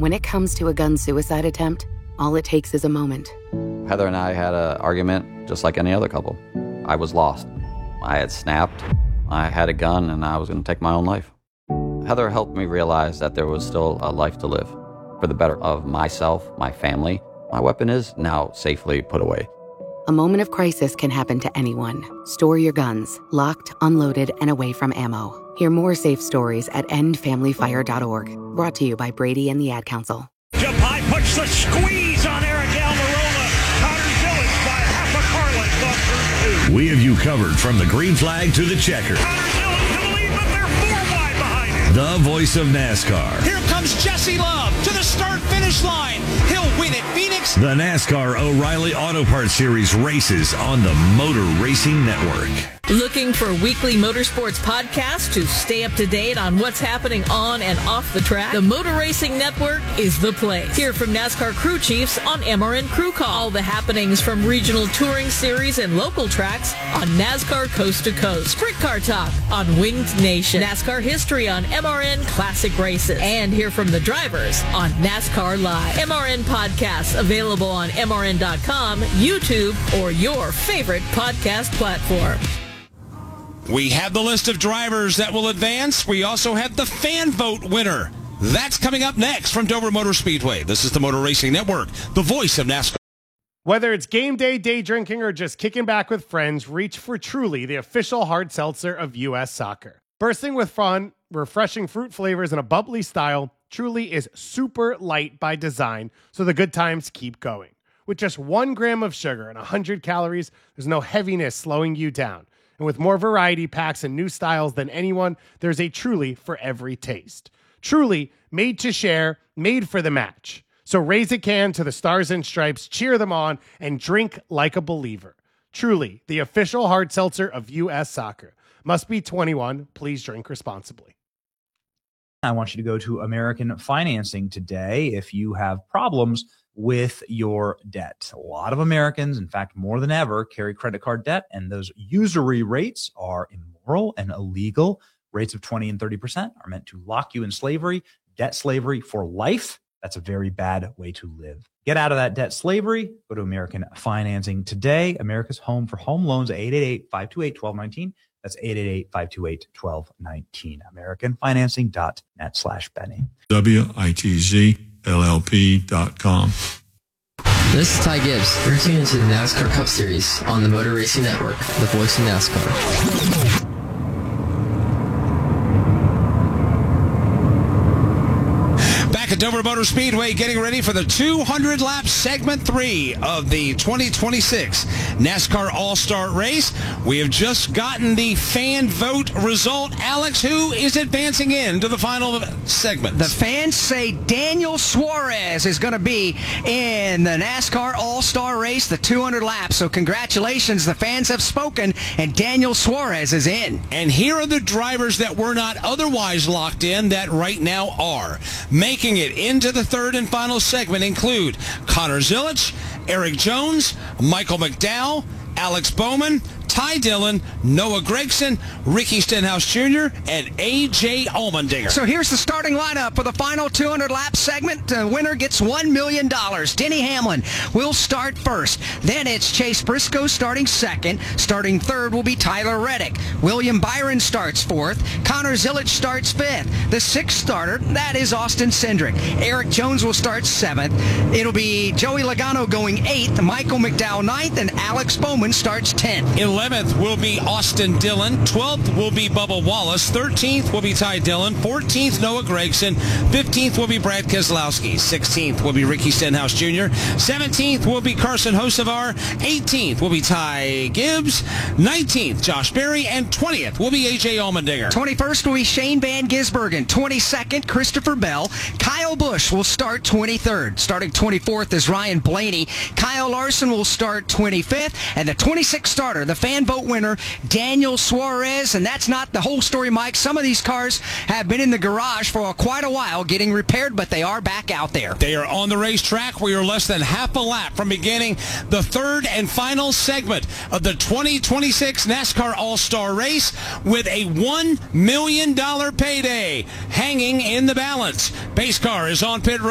When it comes to a gun suicide attempt, all it takes is a moment. Heather and I had an argument just like any other couple. I was lost. I had snapped. I had a gun and I was going to take my own life. Heather helped me realize that there was still a life to live for the better of myself, my family. My weapon is now safely put away. A moment of crisis can happen to anyone. Store your guns, locked, unloaded, and away from ammo. Hear more safe stories at endfamilyfire.org. Brought to you by Brady and the Ad Council. Japai puts the squeeze on Eric Almirola. Connor Zillage by half a car length off third two. We have you covered from the green flag to the checker. Connor Zillage to the lead, but they're 4 wide behind him. The voice of NASCAR. Here comes Jesse Love to the start-finish line. He'll win at Phoenix. The NASCAR O'Reilly Auto Parts Series races on the Motor Racing Network. Looking for weekly motorsports podcasts to stay up to date on what's happening on and off the track? The Motor Racing Network is the place. Hear from NASCAR crew chiefs on MRN Crew Call. All the happenings from regional touring series and local tracks on NASCAR Coast to Coast. Sprint Car Talk on Winged Nation. NASCAR history on MRN Classic Races. And hear from the drivers on NASCAR Live. MRN podcasts available on MRN.com, YouTube, or your favorite podcast platform. We have the list of drivers that will advance. We also have the fan vote winner. That's coming up next from Dover Motor Speedway. This is the Motor Racing Network, the voice of NASCAR. Whether it's game day, day drinking, or just kicking back with friends, reach for Truly, the official hard seltzer of U.S. Soccer. Bursting with fun, refreshing fruit flavors, and a bubbly style, Truly is super light by design, so the good times keep going. With just 1 gram of sugar and 100 calories, there's no heaviness slowing you down. And with more variety packs and new styles than anyone, there's a Truly for every taste. Truly, made to share, made for the match. So raise a can to the Stars and Stripes, cheer them on, and drink like a believer. Truly, the official hard seltzer of U.S. Soccer. Must be 21. Please drink responsibly. I want you to go to American Financing today if you have problems with your debt. A lot of Americans, in fact, more than ever, carry credit card debt, and those usury rates are immoral and illegal. Rates of 20 and 30% are meant to lock you in slavery, debt slavery for life. That's a very bad way to live. Get out of that debt slavery. Go to American Financing today. America's home for home loans, 888-528-1219. That's 888-528-1219. AmericanFinancing.net/Benny. WITZLLP.com. This is Ty Gibbs. You're tuning into the NASCAR Cup Series on the Motor Racing Network, the voice of NASCAR. At Dover Motor Speedway, getting ready for the 200-lap segment 3 of the 2026 NASCAR All-Star Race. We have just gotten the fan vote result. Alex, who is advancing into the final segment? The fans say Daniel Suarez is going to be in the NASCAR All-Star Race, the 200 laps. So congratulations, the fans have spoken, and Daniel Suarez is in. And here are the drivers that were not otherwise locked in that right now are. Making it into the third and final segment include Connor Zillage, Eric Jones, Michael McDowell, Alex Bowman, Ty Dillon, Noah Gragson, Ricky Stenhouse Jr., and A.J. Allmendinger. So here's the starting lineup for the final 200-lap segment. The winner gets $1 million. Denny Hamlin will start first. Then it's Chase Briscoe starting second. Starting third will be Tyler Reddick. William Byron starts fourth. Connor Zillage starts fifth. The sixth starter, that is Austin Cindric. Eric Jones will start seventh. It'll be Joey Logano going eighth, Michael McDowell ninth, and Alex Bowman starts 10th. 11th will be Austin Dillon. 12th will be Bubba Wallace. 13th will be Ty Dillon. 14th, Noah Gragson. 15th will be Brad Keselowski. 16th will be Ricky Stenhouse Jr. 17th will be Carson Hocevar. 18th will be Ty Gibbs. 19th, Josh Berry. And 20th will be A.J. Allmendinger. 21st will be Shane Van Gisbergen. 22nd, Christopher Bell. Kyle Busch will start 23rd. Starting 24th is Ryan Blaney. Kyle Larson will start 25th. And the 26th starter, the fan vote winner, Daniel Suarez. And that's not the whole story, Mike. Some of these cars have been in the garage for quite a while getting repaired, but they are back out there. They are on the racetrack. We are less than half a lap from beginning the third and final segment of the 2026 NASCAR All-Star Race with a $1 million payday hanging in the balance. Pace car is on pit road.